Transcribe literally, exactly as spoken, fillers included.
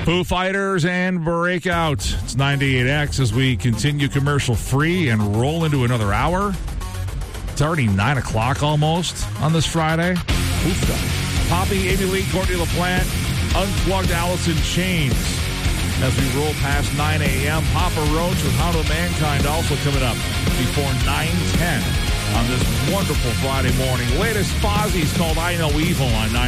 Foo Fighters and Breakout. It's ninety-eight X as we continue commercial free and roll into another hour. It's already nine o'clock almost on this Friday. Oofda. Poppy, Amy Lee, Courtney LaPlante, Unplugged Alice in Chains. As we roll past nine a.m., Papa Roach with How to Mankind also coming up before nine ten on this wonderful Friday morning. Latest Fozzie's called I Know Evil on nine.